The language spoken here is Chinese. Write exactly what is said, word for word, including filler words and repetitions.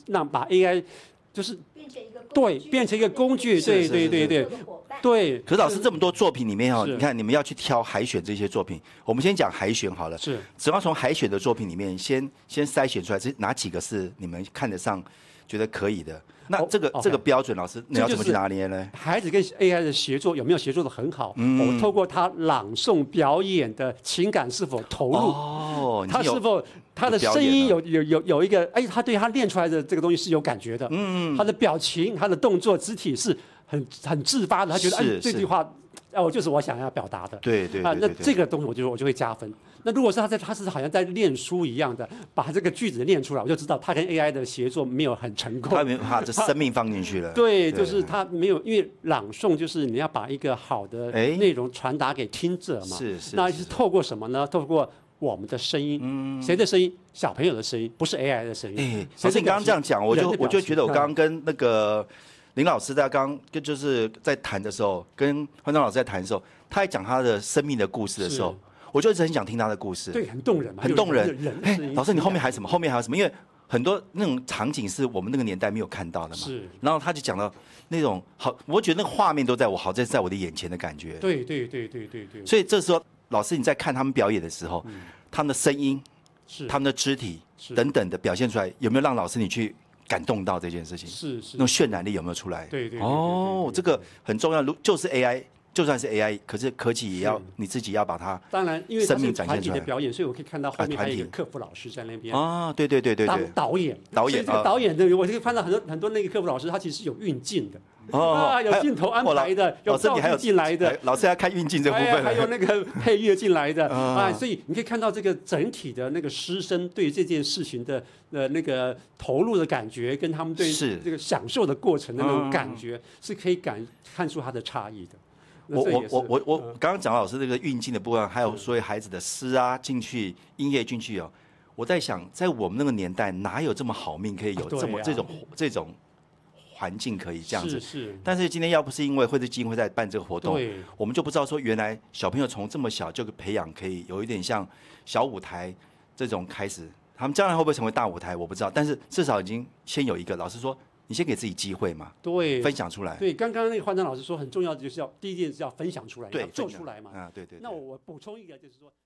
让把 A I 就是变成一个对变成一个工具，对对对对对。 可是老师这么多作品里面哦， 是你看你们要去挑海选这些作品，我们先讲海选好了。 是， 只要从海选的作品里面先先筛选出来，这哪几个是你们看得上、觉得可以的？那这个、 哦 okay 这个标准，老师你要怎么去拿捏呢？ 孩子跟 A I 的协作有没有协作的很好？嗯、我透过他朗诵表演的情感是否投入？ 哦， 他是否他的声音有有有有一个哎，他对他练出来的这个东西是有感觉的。嗯，他的表情、他的动作、肢体是很很自发的，他觉得哎这句话。哦，就是我想要表达的。 对对啊，那这个东西我就我就会加分。那如果是他在他是好像在练书一样的，把这个句子练出来，我就知道他跟 A I 的协作没有很成功。 他没有把这生命放进去了。 对，就是他没有，因为朗诵就是你要把一个好的内容传达给听者嘛。 是是。 那是透过什么呢？透过我们的声音。嗯。谁的声音？小朋友的声音，不是 A I 的声音。 哎，老师你刚刚这样讲，我就我就觉得我刚刚跟那个。林老师在刚跟就是在谈的时候，跟焕章老师在谈的时候，他在讲他的生命的故事的时候，我就一直很想听他的故事。 对，很动人嘛， 很动人。 哎， 老师，你后面还有什么？后面还有什么？因为很多那种场景是我们那个年代没有看到的嘛。 是。 然后他就讲到那种好，我觉得那个画面都在我好在在我的眼前的感觉。 对对对对对对。 所以这时候，老师你在看他们表演的时候，嗯、他们的声音、 是他们的肢体等等的表现出来，有没有让老师你去？感动到这件事情， 是是， 那种渲染力有没有出来？ 对对哦，这个很重要。如就是 A I， 就算是 A I， 可是科技也要你自己要把它当然，因为生命展现出来的表演，所以我可以看到后面还有一个客服老师在那边啊，对对对对对， 当导演， 导演这个导演的，我就看到很多很多那个客服老师，他其实有运镜的。 哦， 啊，有镜头安排的，有道具进来的， 老师要看运镜这部分， 还有那个配乐进来的啊，所以你可以看到这个整体的那个师生对这件事情的呃那个投入的感觉，跟他们对这个享受的过程的那种感觉，是可以感看出它的差异的。 我我我我我刚刚讲老师这个运镜的部分，还有所有孩子的诗啊进去，音乐进去哦，我在想，在我们那个年代，哪有这么好命可以有这么这种这种。环境可以这样子， 是是。 但是今天要不是因为惠智基金会在办这个活动， 对， 我们就不知道说原来小朋友从这么小就培养，可以有一点像小舞台这种开始。他们将来会不会成为大舞台，我不知道，但是至少已经先有一个。老师说，你先给自己机会嘛， 对， 分享出来。 对，刚刚那个焕章老师说，很重要的就是要第一件是要分享出来， 对， 要做出来嘛。 啊，对 对, 對。 那我补充一个，就是说。